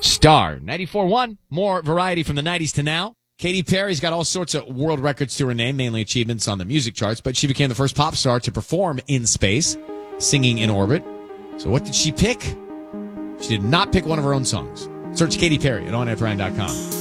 Star 94.1. More variety from the 90s to now. Katy Perry's got all sorts of world records to her name, mainly achievements on the music charts, but she became the first pop star to perform in space, singing in orbit. So what did she pick? She did not pick one of her own songs. Search Katy Perry at OnAirFriend.com.